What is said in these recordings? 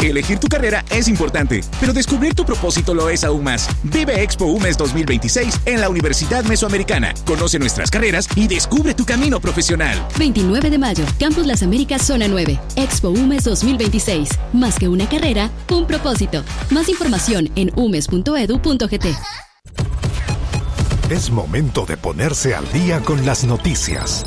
Elegir tu carrera es importante, pero descubrir tu propósito lo es aún más. Vive Expo UMES 2026 en la Universidad Mesoamericana. Conoce nuestras carreras y descubre tu camino profesional. 29 de mayo, Campus Las Américas, Zona 9. Expo UMES 2026. Más que una carrera, un propósito. Más información en umes.edu.gt. Es momento de ponerse al día con las noticias.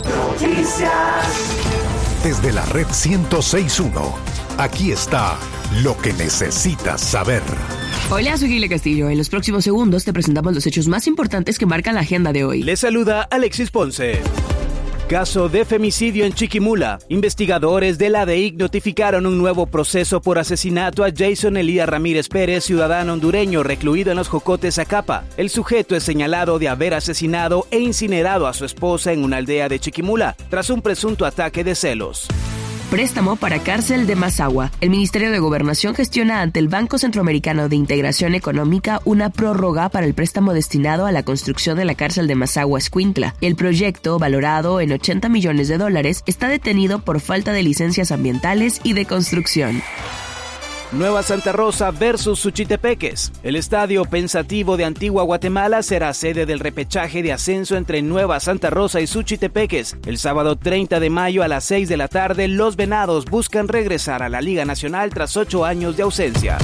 Desde la red 106.1, aquí está lo que necesitas saber. Hola, soy Gile Castillo. En los próximos segundos te presentamos los hechos más importantes que marcan la agenda de hoy. Les saluda Alexis Ponce. Caso de femicidio en Chiquimula. Investigadores de la DEIC notificaron un nuevo proceso por asesinato a Jason Elías Ramírez Pérez, ciudadano hondureño recluido en Los Jocotes, Zacapa. El sujeto es señalado de haber asesinado e incinerado a su esposa en una aldea de Chiquimula, tras un presunto ataque de celos. Préstamo para cárcel de Mazagua. El Ministerio de Gobernación gestiona ante el Banco Centroamericano de Integración Económica una prórroga para el préstamo destinado a la construcción de la cárcel de Mazagua, Escuintla. El proyecto, valorado en $80 millones, está detenido por falta de licencias ambientales y de construcción. Nueva Santa Rosa versus Suchitepeques. El estadio Pensativo de Antigua Guatemala será sede del repechaje de ascenso entre Nueva Santa Rosa y Suchitepeques. El sábado 30 de mayo a las 6 de la tarde, los Venados buscan regresar a la Liga Nacional tras 8 años de ausencia.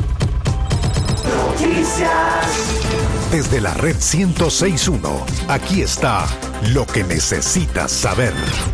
Desde la red 106.1, aquí está lo que necesitas saber.